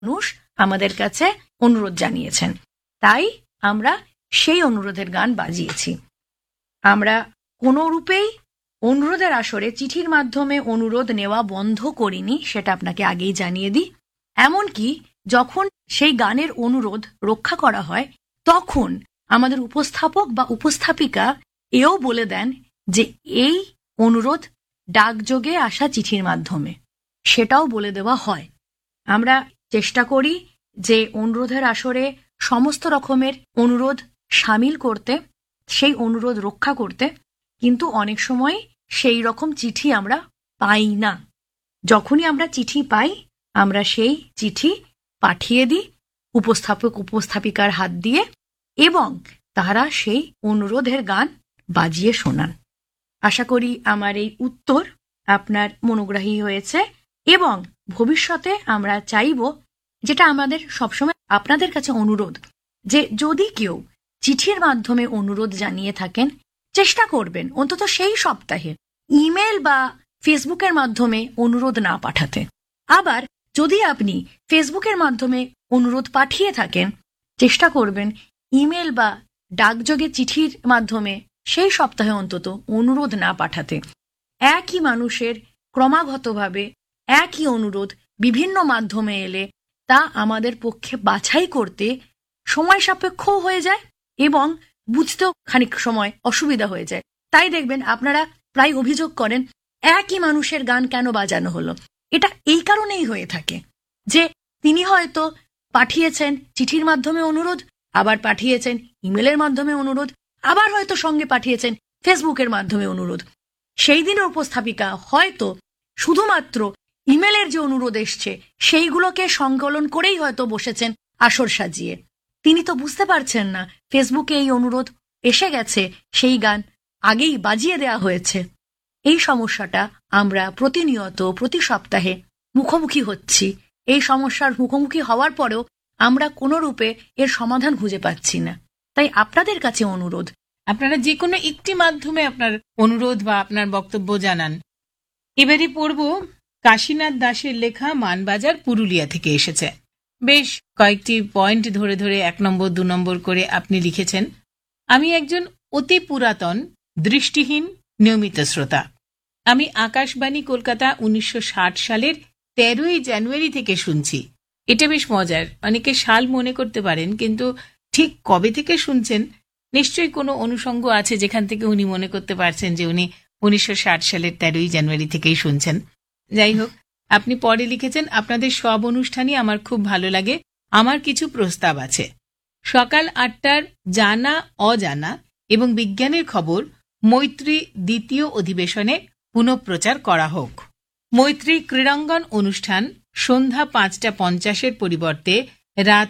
মানুষ আমাদের কাছে অনুরোধ জানিয়েছেন, তাই আমরা সেই অনুরোধের গান বাজিয়েছি। আমরা কোনো রূপেই অনুরোধের আসরে চিঠির মাধ্যমে অনুরোধ নেওয়া বন্ধ করিনি, সেটা আপনাকে আগেই জানিয়ে দিই। এমনকি যখন সেই গানের অনুরোধ রক্ষা করা হয়, তখন আমাদের উপস্থাপক বা উপস্থাপিকা এও বলে দেন যে এই অনুরোধ ডাকযোগে আসা চিঠির মাধ্যমে, সেটাও বলে দেওয়া হয়। আমরা চেষ্টা করি যে অনুরোধের আসরে সমস্ত রকমের অনুরোধ সামিল করতে, সেই অনুরোধ রক্ষা করতে, কিন্তু অনেক সময় সেই রকম চিঠি আমরা পাই না। যখনই আমরা চিঠি পাই, আমরা সেই চিঠি পাঠিয়ে দিই উপস্থাপক উপস্থাপিকার হাত দিয়ে, এবং তারা সেই অনুরোধের গান বাজিয়ে শোনান। আশা করি আমার এই উত্তর আপনার মনোগ্রাহী হয়েছে, এবং ভবিষ্যতে আমরা চাইব, যেটা আমাদের সবসময় আপনাদের কাছে অনুরোধ, যে যদি কেউ চিঠির মাধ্যমে অনুরোধ জানিয়ে থাকেন, চেষ্টা করবেন অন্তত সেই সপ্তাহে ইমেল বা ফেসবুকের মাধ্যমে অনুরোধ না পাঠাতে। আবার যদি আপনি ফেসবুকের মাধ্যমে অনুরোধ পাঠিয়ে থাকেন, চেষ্টা করবেন ইমেল বা ডাকযোগে চিঠির মাধ্যমে সেই সপ্তাহে অন্তত অনুরোধ না পাঠাতে। একই মানুষের ক্রমাগতভাবে একই অনুরোধ বিভিন্ন মাধ্যমে এলে তা আমাদের পক্ষে বাছাই করতে সময় সাপেক্ষ হয়ে যায় এবং বুঝতেও খানিক সময় অসুবিধা হয়ে যায়। তাই দেখবেন আপনারা প্রায় অভিযোগ করেন, একই মানুষের গান কেন বাজানো হলো। এটা এই কারণেই হয়ে থাকে যে তিনি হয়তো পাঠিয়েছেন চিঠির মাধ্যমে অনুরোধ, আবার পাঠিয়েছেন ইমেলের মাধ্যমে অনুরোধ, আবার হয়তো সঙ্গে পাঠিয়েছেন ফেসবুকের মাধ্যমে অনুরোধ। সেই দিনের উপস্থাপিকা হয়তো শুধুমাত্র ইমেলের যে অনুরোধ এসছে সেইগুলোকে সংকলন করেই হয়তো বসেছেন আসর সাজিয়ে। তিনি তো বুঝতে পারছেন না ফেসবুকে এই অনুরোধ এসে গেছে, সেই গান আগেই বাজিয়ে দেয়া হয়েছে। এই সমস্যাটা আমরা প্রতিনিয়ত প্রতি সপ্তাহে মুখোমুখি হচ্ছি। এই সমস্যার মুখোমুখি হওয়ার পরেও আমরা কোনো রূপে এর সমাধান খুঁজে পাচ্ছি না। তাই আপনাদের কাছে অনুরোধ, আপনারা যে কোনো একটি মাধ্যমে আপনার অনুরোধ বা আপনার বক্তব্য জানান। এবারে পড়ব কাশীনাথ দাসের লেখা মানবাজার পুরুলিয়া থেকে এসেছে। বেশ কয়েকটি পয়েন্ট ধরে ধরে 1 নম্বর 2 নম্বর করে আপনি লিখেছেন, আমি একজন অতি পুরাতন দৃষ্টিহীন নিয়মিত শ্রোতা। আমি আকাশবাণী কলকাতা 1960 সালের 13ই জানুয়ারি থেকে শুনছি। এটা বেশ মজার, অনেকে সাল মনে করতে পারেন, কিন্তু ঠিক কবে থেকে শুনছেন নিশ্চয়ই কোনো অনুষঙ্গ আছে যেখান থেকে উনি মনে করতে পারছেন যে উনি 1960 সালের 13ই জানুয়ারি থেকেই শুনছেন। যাই হোক, আপনি পরে লিখেছেন, আপনাদের সব অনুষ্ঠানই আমার খুব ভালো লাগে। আমার কিছু প্রস্তাব আছে। সকাল 8টার জানা অজানা এবং বিজ্ঞানের খবর মৈত্রী দ্বিতীয় অধিবেশনে পুনঃপ্রচার করা হোক। মৈত্রী ক্রীড়াঙ্গন অনুষ্ঠান সন্ধ্যা 5:50 পরিবর্তে রাত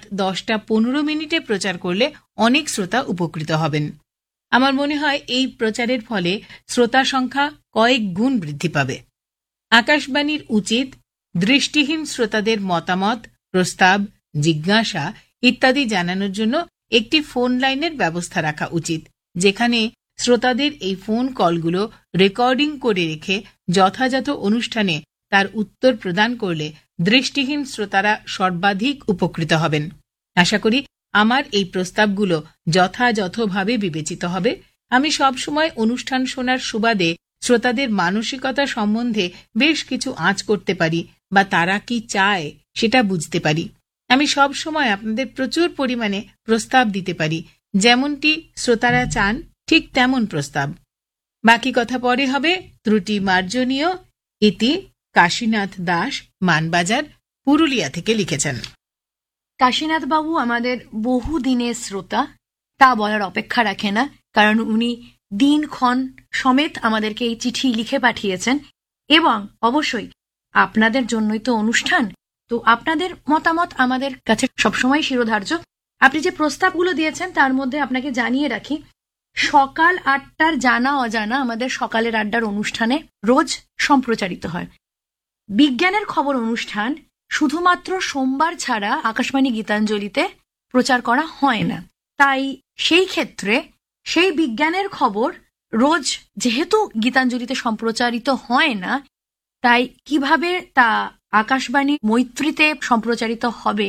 10:15 প্রচার করলে অনেক শ্রোতা উপকৃত হবেন। আমার মনে হয় এই প্রচারের ফলে শ্রোতা সংখ্যা কয়েক গুণ বৃদ্ধি পাবে। আকাশবাণীর উচিত দৃষ্টিহীন শ্রোতাদের মতামত, প্রস্তাব, জিজ্ঞাসা ইত্যাদি জানানোর জন্য একটি ফোন লাইনের ব্যবস্থা রাখা উচিত, যেখানে শ্রোতাদের এই ফোন কলগুলো রেকর্ডিং করে রেখে যথাযথ অনুষ্ঠানে তার উত্তর প্রদান করলে দৃষ্টিহীন শ্রোতারা সর্বাধিক উপকৃত হবেন। আশা করি আমার এই প্রস্তাবগুলো যথাযথভাবে বিবেচিত হবে। আমি সবসময় অনুষ্ঠান শোনার সুবাদে শ্রোতাদের মানসিকতা সম্বন্ধে বেশ কিছু আঁচ করতে পারি বা তারা কি চায় সেটা বুঝতে পারি। আমি সব সময় আপনাদের প্রচুর পরিমাণে প্রস্তাব দিতে পারি, যেমনটি শ্রোতারা চান ঠিক তেমন প্রস্তাব। বাকি কথা পরে হবে। ত্রুটি মার্জনীয়। ইতি কাশীনাথ দাস, মানবাজার, পুরুলিয়া থেকে লিখেছেন। কাশীনাথ বাবু আমাদের বহু দিনের শ্রোতা, তা বলার অপেক্ষা রাখে না, কারণ উনি দিনক্ষণ সমেত আমাদেরকে এই চিঠি লিখে পাঠিয়েছেন। এবং অবশ্যই আপনাদের জন্যই তো অনুষ্ঠান, তো আপনাদের মতামত আমাদের কাছে সবসময় শিরোধার্য। আপনি যে প্রস্তাবগুলো দিয়েছেন তার মধ্যে আপনাকে জানিয়ে রাখি, সকাল 8টার জানা অজানা আমাদের সকালের আড্ডার অনুষ্ঠানে রোজ সম্প্রচারিত হয়। বিজ্ঞানের খবর অনুষ্ঠান শুধুমাত্র সোমবার ছাড়া আকাশবাণী গীতাঞ্জলিতে প্রচার করা হয় না। তাই সেই ক্ষেত্রে সেই বিজ্ঞানের খবর রোজ যেহেতু গীতাঞ্জলিতে সম্প্রচারিত হয় না, তাই কিভাবে তা আকাশবাণী মৈত্রীতে সম্প্রচারিত হবে